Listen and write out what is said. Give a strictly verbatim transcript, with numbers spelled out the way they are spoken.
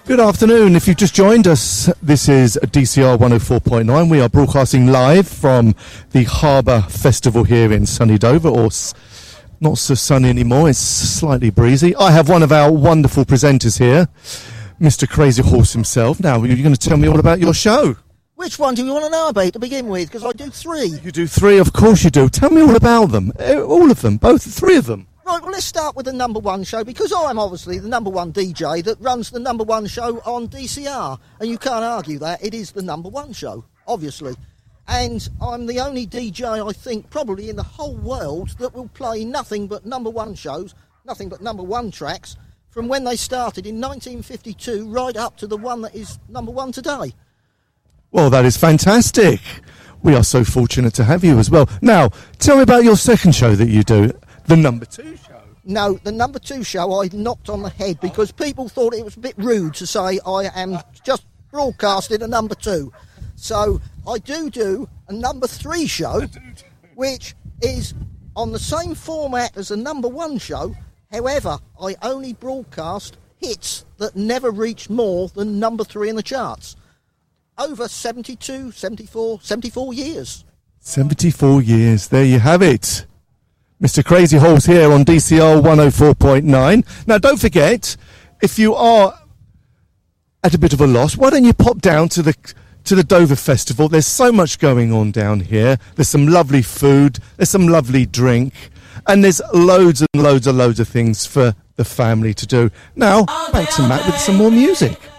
Good afternoon. If you've just joined us, this is D C R one oh four point nine. We are broadcasting live from the Harbour Festival here in sunny Dover, or s- not so sunny anymore. It's slightly breezy. I have one of our wonderful presenters here, Mister Crazy Horse himself. Now, you're going to tell me all about your show. Which one do you want to know about to begin with? Because I do three. You do three, of course you do. Tell me all about them. Eh, All of them, both, three of them. Right, well, let's start with the number one show, because I'm obviously the number one D J that runs the number one show on D C R. And you can't argue that. It is the number one show, obviously. And I'm the only D J, I think, probably in the whole world that will play nothing but number one shows, nothing but number one tracks, from when they started in nineteen fifty-two right up to the one that is number one today. Well, that is fantastic. We are so fortunate to have you as well. Now, tell me about your second show that you do, the number two show. No, the number two show I knocked on the head because people thought it was a bit rude to say I am just broadcasting a number two. So I do do a number three show, which is on the same format as a number one show. However, I only broadcast hits that never reach more than number three in the charts. Over seventy-two, seventy-four, seventy-four years. seventy-four years, there you have it. Mister Crazy Horse here on D C R one oh four point nine. Now, don't forget, if you are at a bit of a loss, why don't you pop down to the to the Dover Festival? There's so much going on down here. There's some lovely food, there's some lovely drink, and there's loads and loads and loads of things for the family to do. Now, back to Matt with some more music.